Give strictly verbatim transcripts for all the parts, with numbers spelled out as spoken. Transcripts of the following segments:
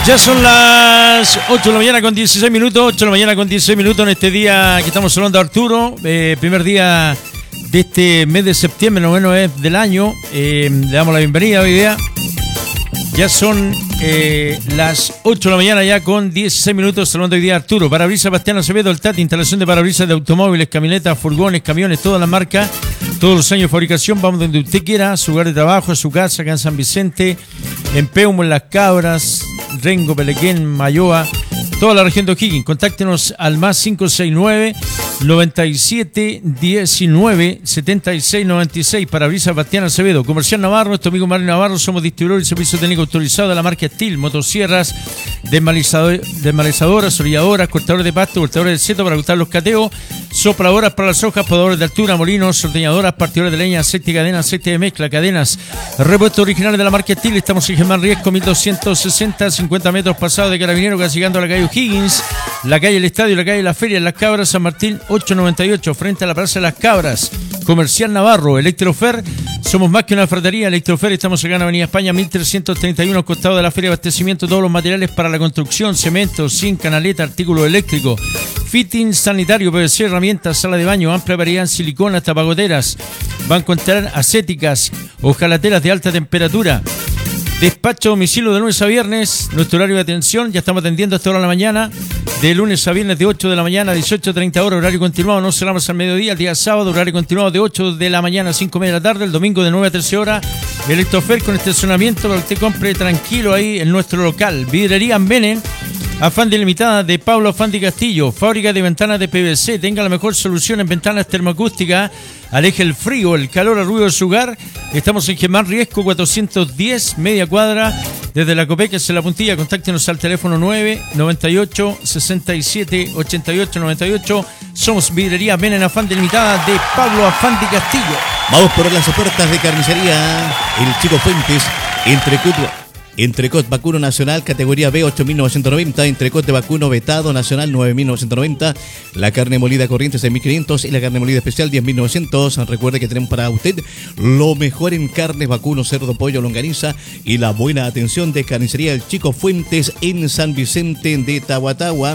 Ya son las ocho de la mañana con dieciséis minutos, ocho de la mañana con dieciséis minutos en este día que estamos hablando de Arturo, eh, primer día de este mes de septiembre, noveno mes del año. Eh, le damos la bienvenida hoy día. Ya son eh, las ocho de la mañana ya con dieciséis minutos, saludando hoy día a Arturo. Parabrisas Bastián Acevedo, el Tati, instalación de parabrisas de automóviles, camionetas, furgones, camiones, todas las marcas, todos los años de fabricación. Vamos donde usted quiera, a su lugar de trabajo, a su casa, acá en San Vicente, en Peumo, en Las Cabras, Rengo, Pelequén, Mayoa, toda la región de O'Higgins. Contáctenos al más cinco seis nueve, noventa y siete, diecinueve, setenta y seis noventa y seis. Parabrisas Bastián Acevedo. Comercial Navarro, nuestro amigo Mario Navarro. Somos distribuidores y servicio técnico autorizado de la marca Steel, motosierras, desmalizador, desmalizadoras, orilladoras, cortadores de pasto, cortadores de seto para cortar los cateos, sopladoras para las hojas, podadores de altura, molinos, ordeñadoras, partidores de leña, aceite de cadena, aceite de mezcla, cadenas, repuestos originales de la marca Steel. Estamos en Germán Riesco, mil doscientos sesenta, cincuenta metros pasados de Carabinero, casi llegando a la calle O'Higgins, la calle El Estadio, la calle La Feria, en Las Cabras, San Martín, ochocientos noventa y ocho, frente a la Plaza de Las Cabras. Comercial Navarro, Electrofer, somos más que una ferretería. Electrofer, estamos acá en Avenida España mil trescientos treinta y uno, costado de la Feria de Abastecimiento, todos los materiales para la construcción, cemento, zinc, canaleta, artículos eléctricos, fitting sanitario, P V C, herramientas, sala de baño, amplia variedad en silicona hasta pagoteras. Va a encontrar acéticas, hojalateras de alta temperatura. Despacho a domicilio de lunes a viernes. Nuestro horario de atención, ya estamos atendiendo a esta hora de la mañana, de lunes a viernes de ocho de la mañana a dieciocho treinta horas, horario continuado, no cerramos al mediodía. El día sábado, horario continuado de ocho de la mañana a cinco y media de la tarde. El domingo de nueve a trece horas. Electrofer con estacionamiento para que usted compre tranquilo ahí en nuestro local. Vidrería Menen, Afán de Limitada de Pablo Afán de Castillo, fábrica de ventanas de P V C. Tenga la mejor solución en ventanas termoacústicas. Aleje el frío, el calor, el ruido de su hogar. Estamos en Germán Riesco cuatrocientos diez, media cuadra, desde la Copeca hacia la Puntilla. Contáctenos al teléfono nueve noventa y ocho, sesenta y siete, ochenta y ocho noventa y ocho. Somos Vidrería Menen, Afán de Limitada de Pablo Afán de Castillo. Vamos por las ofertas de carnicería El Chico Fuentes, entre Cutua. Entrecot vacuno nacional categoría B ocho mil novecientos noventa, entrecot de vacuno vetado nacional nueve mil novecientos noventa, la carne molida corriente seis mil quinientos y la carne molida especial diez mil novecientos. Recuerde que tenemos para usted lo mejor en carnes, vacuno, cerdo, pollo, longaniza y la buena atención de carnicería El Chico Fuentes en San Vicente de Tahuatahua.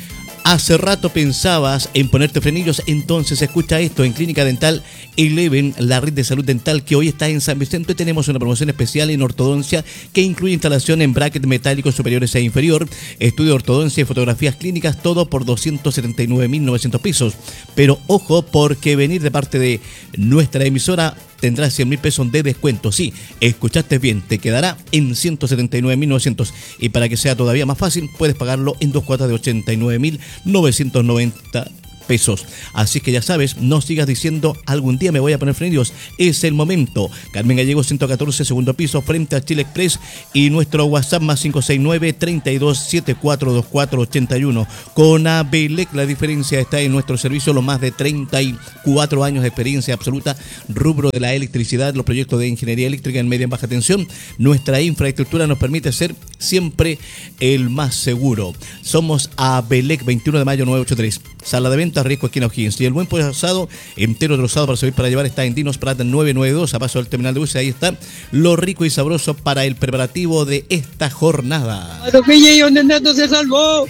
Hace rato pensabas en ponerte frenillos, entonces escucha esto. En Clínica Dental Eleven, la red de salud dental que hoy está en San Vicente, tenemos una promoción especial en ortodoncia que incluye instalación en bracket metálicos superiores e inferior, estudio de ortodoncia y fotografías clínicas, todo por doscientos setenta y nueve mil novecientos pesos. Pero ojo, porque venir de parte de nuestra emisora tendrás cien mil pesos de descuento. Sí, escuchaste bien, te quedará en ciento setenta y nueve mil novecientos. Y para que sea todavía más fácil, puedes pagarlo en dos cuotas de ochenta y nueve mil novecientos noventa pesos. Así que ya sabes, no sigas diciendo algún día me voy a poner frenillos. Es el momento. Carmen Gallego ciento catorce, segundo piso, frente a Chile Express, y nuestro WhatsApp más cinco seis nueve, treinta y dos, setenta y cuatro, veinticuatro ochenta y uno. Con Abelec la diferencia está en nuestro servicio, los más de treinta y cuatro años de experiencia absoluta, rubro de la electricidad, los proyectos de ingeniería eléctrica en media y baja tensión. Nuestra infraestructura nos permite ser siempre el más seguro. Somos Abelec, veintiuno de mayo novecientos ochenta y tres. Sala de venta Riesco esquina O'Higgins. Y el buen pollo asado entero trozado para servir para llevar está en Dinos Prat novecientos noventa y dos, a paso del terminal de buses. Ahí está lo rico y sabroso para el preparativo de esta jornada. ¿Y dónde Neto se salvó?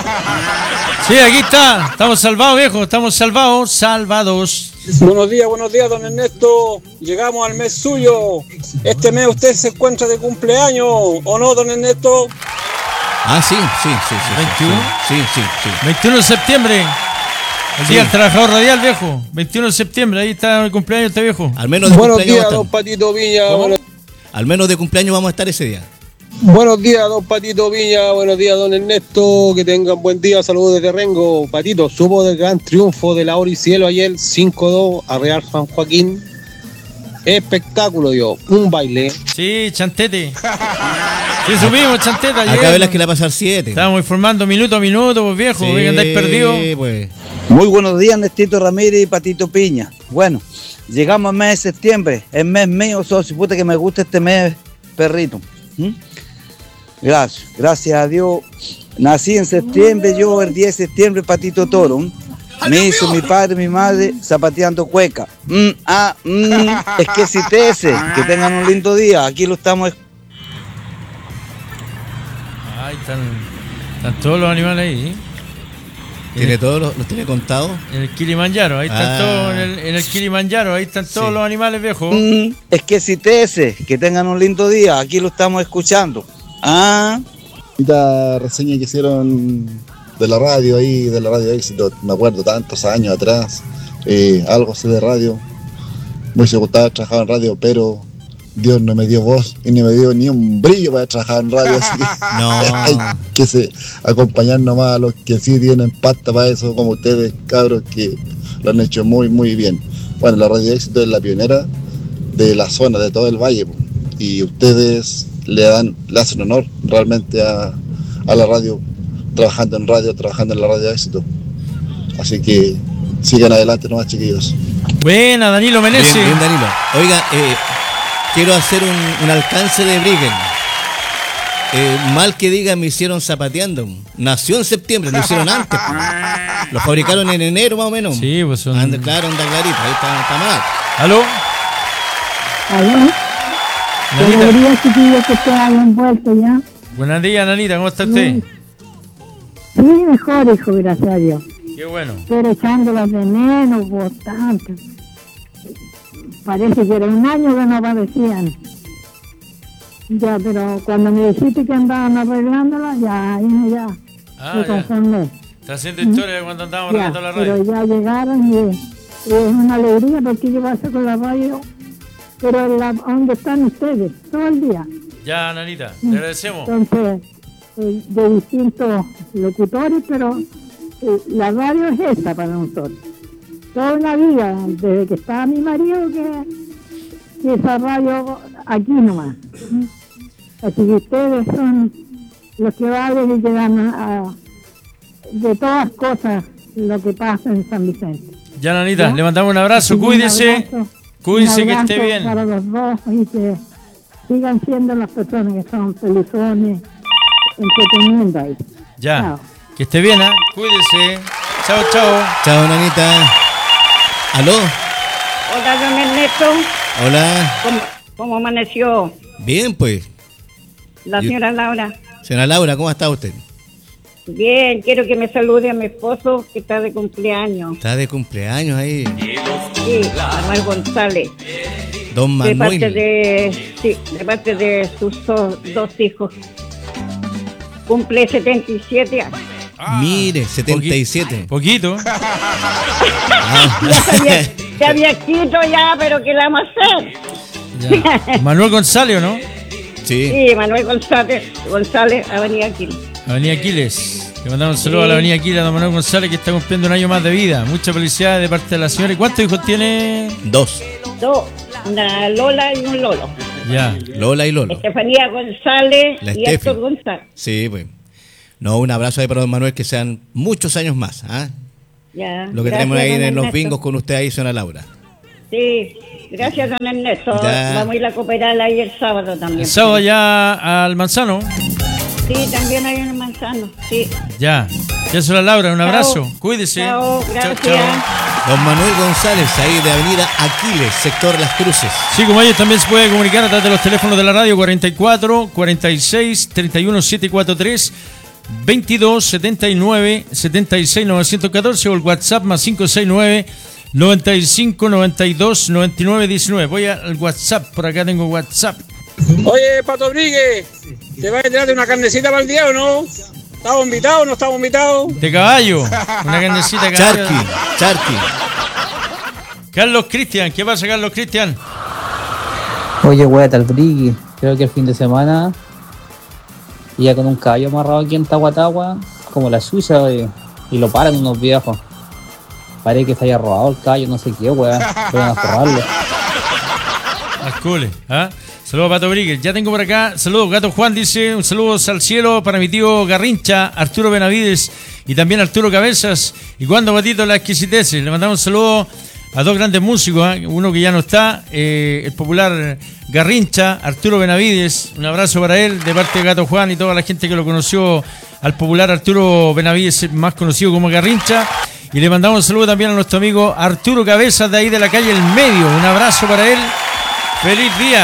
Sí, aquí está. Estamos salvados, viejo. Estamos salvados, salvados. Buenos días, buenos días, don Ernesto. Llegamos al mes suyo. Este mes usted se encuentra de cumpleaños, ¿o no, don Ernesto? Ah, sí, sí, sí, sí. ¿veintiuno? Sí, sí, sí. veintiuno de septiembre. El Sí. día del trabajador radial, viejo. veintiuno de septiembre, ahí está el cumpleaños este viejo. Al menos de Buenos cumpleaños días, vamos a don estar. Patito Viña. ¿Cómo? Buenos, Al menos de cumpleaños vamos a estar ese día. buenos días, don Patito Viña. Buenos días, don Ernesto. Que tengan buen día. Saludos desde Rengo. Patito, supo del gran triunfo de la Ori Cielo ayer, cinco dos a Real San Joaquín. Espectáculo, yo. Un baile. Sí, chantete. Sí, subimos, chanteta. Acá ayer. velas que le va a pasar siete. Estábamos informando minuto a minuto, pues viejo. Sí, Venga, andáis perdidos. pues. Muy buenos días, Nestito Ramírez y Patito Piña. Bueno, llegamos al mes de septiembre, el mes mío, socio, puta que me gusta este mes, perrito. ¿Mm? Gracias, gracias a Dios. Nací en septiembre, yo el diez de septiembre, Patito Toro. ¿Mm? Me hizo mi padre y mi madre zapateando cueca. Mm, ah, mm, es que si te ese, que tengan un lindo día, aquí lo estamos. Ahí están, están todos los animales ahí. ¿Tiene el, todos los, los tiene contados? En el Kilimanjaro, ahí están Ah. todos, en el, en el Kilimanjaro, ahí están todos Sí. los animales viejos. Mm, es que si te ese, que tengan un lindo día, aquí lo estamos escuchando. Ah, Esta reseña que hicieron de la radio ahí, de la radio Éxito, me acuerdo tantos años atrás, eh, algo sé de radio, me hubiese gustado trabajar en radio, pero Dios no me dio voz y ni me dio ni un brillo para trabajar en radio, así que No. hay que se, acompañar nomás a los que sí tienen pasta para eso, como ustedes, cabros, que lo han hecho muy, muy bien. Bueno, la radio Éxito es la pionera de la zona, de todo el valle, po, y ustedes le dan, le hacen honor realmente a, a la radio, trabajando en radio, trabajando en la radio Éxito. Así que sigan adelante nomás, chiquillos. Buena, Danilo Menezes. Bien, bien, Danilo. Oiga, eh, quiero hacer un, un alcance de Briggen. Eh, mal que digan, me hicieron zapateando. Nació en septiembre, lo hicieron antes. Po. Lo fabricaron en enero más o menos. Sí, pues son... Anda, claro, anda clarito, ahí está, está mal. ¿Aló? Aló, Nanita. buenos días, chiquillos, que ustedes hayan vuelto ya. Buenos días, Nanita, ¿cómo está usted? Sí, mejor, hijo, gracias a Dios. Qué bueno. Pero echando los venenos, bastante. Parece que era un año que no aparecían. Ya, pero cuando me dijiste que andaban arreglándola, ya, ya, ya, Ah, me ya. conformé. Está haciendo historia de cuando andábamos Ya, arreglando la pero radio. ya llegaron y, y es una alegría porque yo paso con la radio, pero la, ¿dónde están ustedes? Todo el día. Ya, Nanita, te agradecemos. Entonces, eh, de distintos locutores, pero eh, la radio es esa para nosotros. Toda una vida, desde que estaba mi marido, que, que esa radio aquí nomás. Así que ustedes son los que valen y que dan a, a- de todas cosas lo que pasa en San Vicente. Ya, Nanita, ¿Ya? le mandamos un abrazo, Un cuídese. abrazo, Cuídese, un que esté abrazo bien. para los dos y que sigan siendo las personas que son felizones, entreteniendo ahí. Ya, Chao. que esté bien, ¿ah? Cuídese. Chao, chao. Chao, Nanita. ¿Aló? Hola, don Ernesto. Hola. ¿Cómo, cómo amaneció Bien, pues. la Yo- señora Laura? Señora Laura, ¿cómo está usted? Bien, quiero que me salude a mi esposo que está de cumpleaños. Está de cumpleaños ahí. Sí, Manuel González. Don De parte Manuel. de, sí, de parte de sus do- dos hijos. Cumple setenta y siete años. Mire, setenta y siete. Poquito. Ah. Ya sabía, ya había escrito ya, pero ¿qué le vamos a hacer? Ya. Manuel González, ¿o no? Sí. Sí, Manuel González, González, Avenida Aquiles. Avenida Aquiles. Le mandamos un saludo Sí. a la Avenida Aquiles, a don Manuel González, que está cumpliendo un año más de vida. Muchas felicidades de parte de la señora. ¿Y cuántos hijos tiene? Dos. Dos, una Lola y un Lolo. Ya. Lola y Lolo. Estefanía González La y Estefi. Héctor González. Sí, pues. No, un abrazo ahí para don Manuel, que sean muchos años más. ¿Ah? Ya, Lo que gracias, tenemos ahí don en los Ernesto. bingos con usted ahí, señora Laura. Sí, gracias, don Ernesto. Ya. Vamos a ir a cooperar ahí el sábado también. El sábado ya al Manzano. Sí, también hay un manzano. Sí. Ya. Ya, señora Laura, un Chao. abrazo. Cuídese. Chao, gracias. Don Manuel González, ahí de Avenida Aquiles, sector Las Cruces. Sí, como ellos también se puede comunicar a través de los teléfonos de la radio cuarenta y cuatro, cuarenta y seis, treinta y uno, setecientos cuarenta y tres, veintidós, setenta y nueve, setenta y seis, novecientos catorce o el WhatsApp más cinco seis nueve, noventa y cinco, noventa y dos, noventa y nueve, diecinueve. Voy al WhatsApp, por acá tengo WhatsApp. Oye, Pato Brigue, ¿te vas a tirar de una carnecita para el día o no? ¿Estamos invitados o no estamos invitados? De caballo, una carnecita de caballo. Charqui, Charqui. Carlos Cristian, ¿qué pasa, Carlos Cristian? Oye, wea, tal Brigui, creo que el fin de semana iba con un caballo amarrado aquí en Tahuatahua, como la suya, oye, y lo paran unos viejos. Parece que se haya robado el caballo, no sé qué, wea, van a forrarlo. Ascule, ¿ah? Saludos a Pato Brigues. Ya tengo por acá, saludos, Gato Juan dice, un saludo al cielo para mi tío Garrincha, Arturo Benavides y también Arturo Cabezas. Y cuando Patito la exquisiteces, le mandamos un saludo a dos grandes músicos, ¿eh? Uno que ya no está, eh, el popular Garrincha, Arturo Benavides. Un abrazo para él de parte de Gato Juan y toda la gente que lo conoció al popular Arturo Benavides, más conocido como Garrincha. Y le mandamos un saludo también a nuestro amigo Arturo Cabezas de ahí de la calle El Medio. Un abrazo para él. Feliz día.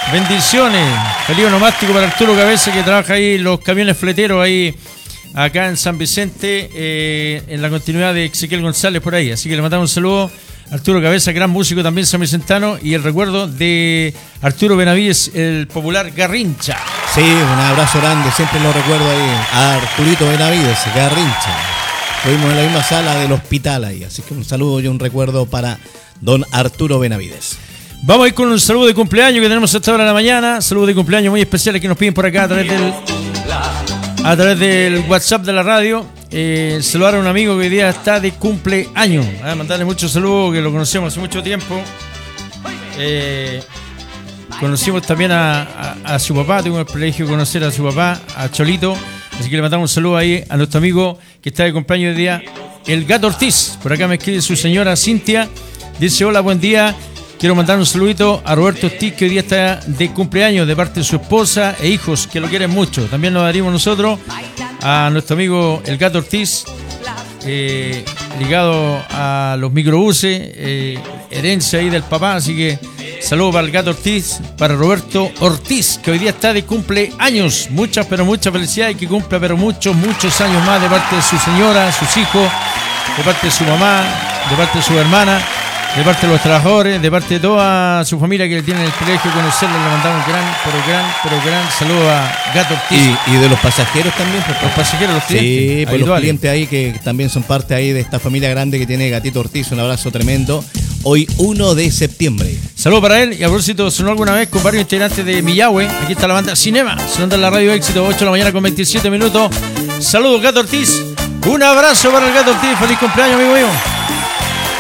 Bendiciones. Feliz onomástico para Arturo Cabeza, que trabaja ahí en los camiones fleteros ahí acá en San Vicente, eh, en la continuidad de Ezequiel González por ahí. Así que le mandamos un saludo a Arturo Cabeza, gran músico también sanvicentano, y el recuerdo de Arturo Benavides, el popular Garrincha. Sí, un abrazo grande, siempre lo recuerdo ahí, a Arturito Benavides, Garrincha. Estuvimos en la misma sala del hospital ahí, así que un saludo y un recuerdo para don Arturo Benavides. Vamos a ir con un saludo de cumpleaños que tenemos a esta hora de la mañana. Saludos de cumpleaños muy especiales que nos piden por acá a través del, a través del WhatsApp de la radio. Eh, saludar a un amigo que hoy día está de cumpleaños. Ah, mandarle muchos saludos, que lo conocemos hace mucho tiempo. Eh, conocimos también a, a, a su papá, tengo el privilegio de conocer a su papá, a Cholito. Así que le mandamos un saludo ahí a nuestro amigo que está de cumpleaños hoy día, el Gato Ortiz. Por acá me escribe su señora Cintia. Dice: hola, buen día. Quiero mandar un saludito a Roberto Ortiz, que hoy día está de cumpleaños, de parte de su esposa e hijos, que lo quieren mucho. También nos daríamos nosotros a nuestro amigo el Gato Ortiz, eh, ligado a los microbuses, eh, herencia ahí del papá. Así que saludos para el Gato Ortiz, para Roberto Ortiz, que hoy día está de cumpleaños. Muchas, pero muchas felicidades, y que cumpla pero muchos, muchos años más, de parte de su señora, sus hijos, de parte de su mamá, de parte de su hermana, de parte de los trabajadores, de parte de toda su familia que le tienen el privilegio de conocerlo. Le mandamos un gran, pero gran, pero gran saludo a Gato Ortiz. Y, y de los pasajeros también. Porque los pasajeros, los clientes. Sí, pues los clientes ahí que también son parte ahí de esta familia grande que tiene Gatito Ortiz. Un abrazo tremendo. Hoy uno de septiembre. Saludos para él. Y a propósito, sonó alguna vez con varios integrantes de Millahue. Aquí está la banda Cinema, sonando en la radio Éxito, ocho de la mañana con veintisiete minutos. Saludos, Gato Ortiz. Un abrazo para el Gato Ortiz. Feliz cumpleaños, amigo mío.